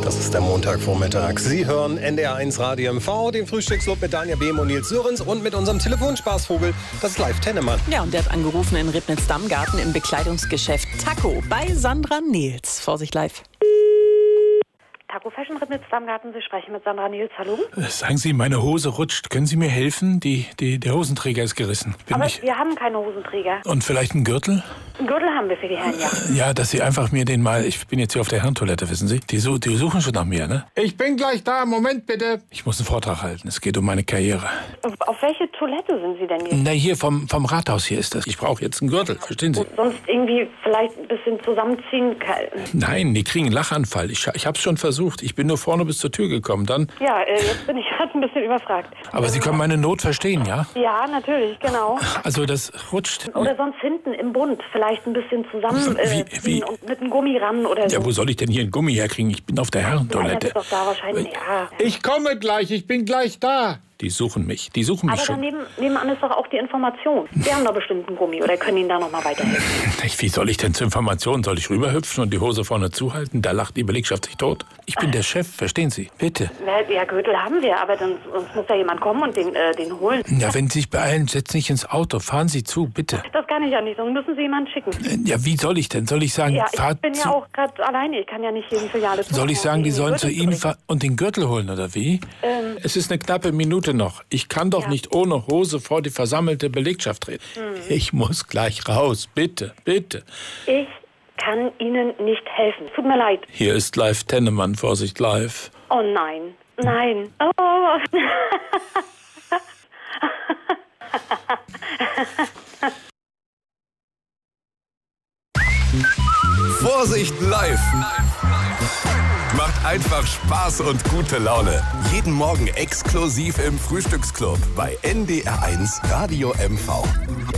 Das ist der Montagvormittag. Sie hören NDR1 Radio MV, den Frühstücksclub mit Daniel Behm und Nils Sörens und mit unserem Telefonspaßvogel, das ist Live Tennemann. Ja, und der hat angerufen in Ribnitz-Dammgarten im Bekleidungsgeschäft Taco bei Sandra Nils. Vorsicht live. Taco Fashion Ribnitz-Dammgarten, Sie sprechen mit Sandra Nils, hallo? Sagen Sie, meine Hose rutscht. Können Sie mir helfen? Der Hosenträger ist gerissen. Aber wir haben keine Hosenträger. Und vielleicht einen Gürtel? Einen Gürtel haben wir für die Herren, ja. Ja, dass Sie einfach mir den mal... Ich bin jetzt hier auf der Herrentoilette, wissen Sie? Die suchen schon nach mir, ne? Ich bin gleich da. Moment bitte. Ich muss einen Vortrag halten. Es geht um meine Karriere. Auf welche Toilette sind Sie denn jetzt? Na, hier vom Rathaus hier ist das. Ich brauche jetzt einen Gürtel, verstehen Sie? Und sonst irgendwie vielleicht ein bisschen zusammenziehen? Nein, die kriegen einen Lachanfall. Ich hab's schon versucht. Ich bin nur vorne bis zur Tür gekommen, dann... Ja, jetzt bin ich gerade ein bisschen überfragt. Aber Sie können meine Not verstehen, ja? Ja, natürlich, genau. Also das rutscht... Oder sonst hinten im Bund vielleicht ein bisschen zusammen Wie? Und mit einem Gummi ran oder so. Ja, wo soll ich denn hier einen Gummi herkriegen? Ich bin auf der Herrentoilette. Ja, das ist doch da wahrscheinlich, ja. Ich komme gleich, ich bin gleich da. Die suchen mich Aber schon. dann nebenan ist doch auch die Information. Sie haben da bestimmt einen Gummi oder können Ihnen da noch mal weiterhelfen. Wie soll ich denn zur Information? Soll ich rüberhüpfen und die Hose vorne zuhalten? Da lacht die Belegschaft sich tot. Ich bin der Chef, verstehen Sie? Bitte. Ja, Gürtel haben wir, aber sonst muss ja jemand kommen und den holen. Ja, wenn Sie sich beeilen, setzen Sie sich ins Auto. Fahren Sie zu, bitte. Das kann ich ja nicht, sonst müssen Sie jemanden schicken. Ja, wie soll ich denn? Soll ich sagen, Ja, ich fahrt bin zu... ja auch gerade alleine. Ich kann ja nicht jeden Filiale zu. Soll ich sagen, die sollen zu Ihnen fahren und den Gürtel holen, oder wie? Es ist eine knappe Minute noch. Ich kann doch nicht ohne Hose vor die versammelte Belegschaft treten. Ich muss gleich raus. Bitte, bitte. Ich kann Ihnen nicht helfen. Tut mir leid. Hier ist Live Tennemann. Vorsicht, live. Oh nein. Nein. Oh. Vorsicht live! Macht einfach Spaß und gute Laune. Jeden Morgen exklusiv im Frühstücksclub bei NDR1 Radio MV.